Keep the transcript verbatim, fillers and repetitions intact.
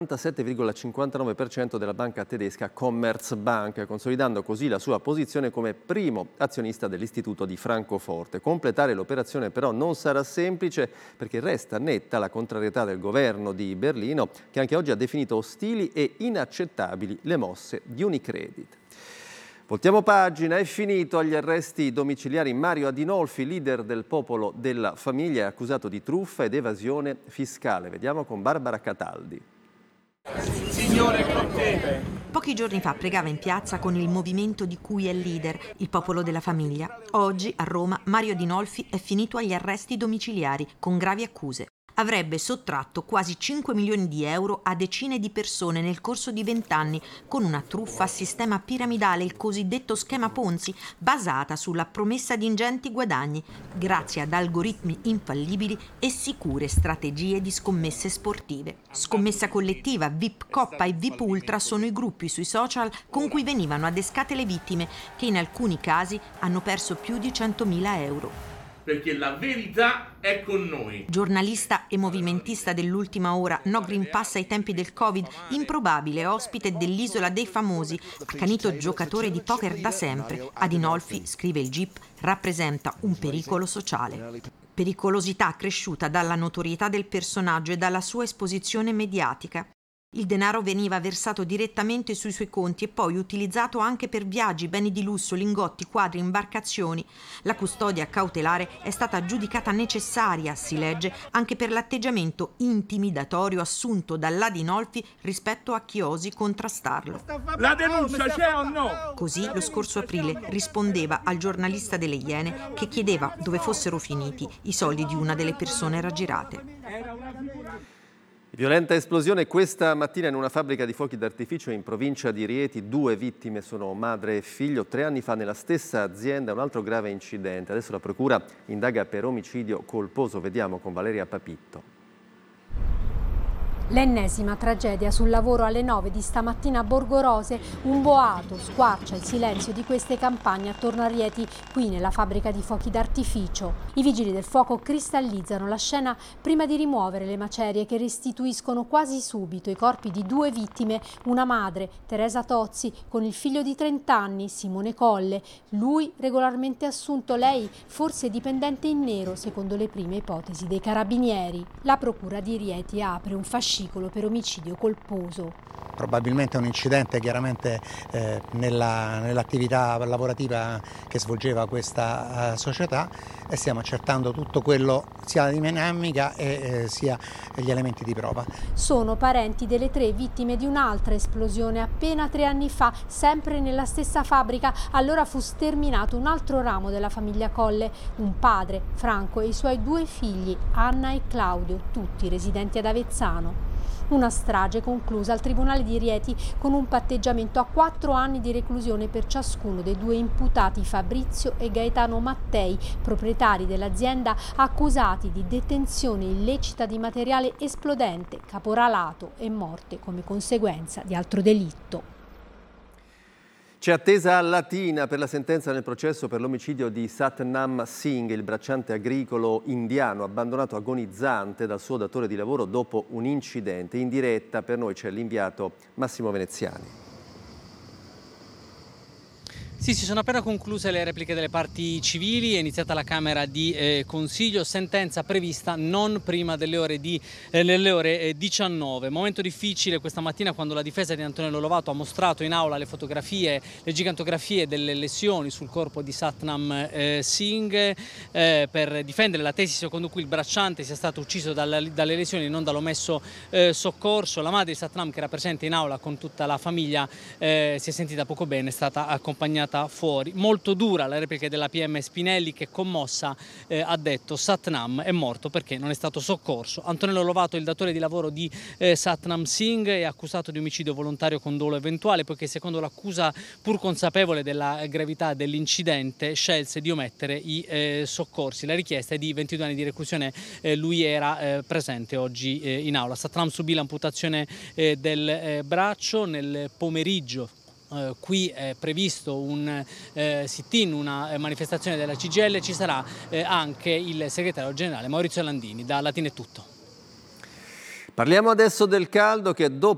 quarantasette virgola cinquantanove per cento della banca tedesca Commerzbank, consolidando così la sua posizione come primo azionista dell'istituto di Francoforte. Completare l'operazione però non sarà semplice, perché resta netta la contrarietà del governo di Berlino, che anche oggi ha definito ostili e inaccettabili le mosse di Unicredit. Voltiamo pagina, è finito agli arresti domiciliari Mario Adinolfi, leader del Popolo della Famiglia, è accusato di truffa ed evasione fiscale. Vediamo con Barbara Cataldi. Signore Conte. Pochi giorni fa pregava in piazza con il movimento di cui è leader, il Popolo della Famiglia. Oggi a Roma Mario Adinolfi è finito agli arresti domiciliari con gravi accuse. Avrebbe sottratto quasi cinque milioni di euro a decine di persone nel corso di vent'anni con una truffa a sistema piramidale, il cosiddetto schema Ponzi, basata sulla promessa di ingenti guadagni, grazie ad algoritmi infallibili e sicure strategie di scommesse sportive. Scommessa collettiva, V I P Coppa e V I P Ultra sono i gruppi sui social con cui venivano adescate le vittime, che in alcuni casi hanno perso più di centomila euro. Perché la verità è con noi. Giornalista e movimentista dell'ultima ora, no Green Pass ai tempi del Covid, improbabile ospite dell'Isola dei Famosi, accanito giocatore di poker da sempre, Adinolfi, scrive il G I P, rappresenta un pericolo sociale. Pericolosità cresciuta dalla notorietà del personaggio e dalla sua esposizione mediatica. Il denaro veniva versato direttamente sui suoi conti e poi utilizzato anche per viaggi, beni di lusso, lingotti, quadri, imbarcazioni. La custodia cautelare è stata giudicata necessaria, si legge, anche per l'atteggiamento intimidatorio assunto dall'Adinolfi rispetto a chi osi contrastarlo. La denuncia c'è o no? Così lo scorso aprile rispondeva al giornalista delle Iene che chiedeva dove fossero finiti i soldi di una delle persone raggirate. Violenta esplosione questa mattina in una fabbrica di fuochi d'artificio in provincia di Rieti. Due vittime sono madre e figlio. Tre anni fa nella stessa azienda un altro grave incidente. Adesso la procura indaga per omicidio colposo. Vediamo con Valeria Papitto. L'ennesima tragedia sul lavoro alle nove di stamattina a Borgorose. Un boato squarcia il silenzio di queste campagne attorno a Rieti, qui nella fabbrica di fuochi d'artificio. I vigili del fuoco cristallizzano la scena prima di rimuovere le macerie che restituiscono quasi subito i corpi di due vittime, una madre, Teresa Tozzi, con il figlio di trenta anni, Simone Colle. Lui regolarmente assunto, lei forse dipendente in nero, secondo le prime ipotesi dei carabinieri. La procura di Rieti apre un fascicolo per omicidio colposo. Probabilmente è un incidente chiaramente eh, nella, nell'attività lavorativa che svolgeva questa uh, società, e stiamo accertando tutto quello, sia la dinamica e eh, sia gli elementi di prova. Sono parenti delle tre vittime di un'altra esplosione appena tre anni fa, sempre nella stessa fabbrica. Allora fu sterminato un altro ramo della famiglia Colle, un padre, Franco, e i suoi due figli, Anna e Claudio, tutti residenti ad Avezzano. Una strage conclusa al Tribunale di Rieti con un patteggiamento a quattro anni di reclusione per ciascuno dei due imputati, Fabrizio e Gaetano Mattei, proprietari dell'azienda, accusati di detenzione illecita di materiale esplodente, caporalato e morte come conseguenza di altro delitto. C'è attesa a Latina per la sentenza nel processo per l'omicidio di Satnam Singh, il bracciante agricolo indiano abbandonato agonizzante dal suo datore di lavoro dopo un incidente. In diretta per noi c'è l'inviato Massimo Veneziani. Sì, si sono appena concluse le repliche delle parti civili, è iniziata la Camera di eh, Consiglio, sentenza prevista non prima delle ore, di, eh, delle ore eh, diciannove. Momento difficile questa mattina quando la difesa di Antonello Lovato ha mostrato in aula le fotografie, le gigantografie delle lesioni sul corpo di Satnam eh, Singh eh, per difendere la tesi secondo cui il bracciante sia stato ucciso dalla, dalle lesioni e non dall'omesso eh, soccorso. La madre di Satnam, che era presente in aula con tutta la famiglia, eh, si è sentita poco bene, è stata accompagnata fuori. Molto dura la replica della P M Spinelli, che commossa eh, ha detto: Satnam è morto perché non è stato soccorso. Antonello Lovato, il datore di lavoro di eh, Satnam Singh, è accusato di omicidio volontario con dolo eventuale, poiché secondo l'accusa, pur consapevole della gravità dell'incidente, scelse di omettere i eh, soccorsi. La richiesta è di ventidue anni di reclusione, eh, lui era eh, presente oggi eh, in aula. Satnam subì l'amputazione eh, del eh, braccio nel pomeriggio. Uh, qui è previsto un eh, sit-in, una eh, manifestazione della C G I L, ci sarà eh, anche il segretario generale Maurizio Landini. Da Latina è tutto. Parliamo adesso del caldo che dopo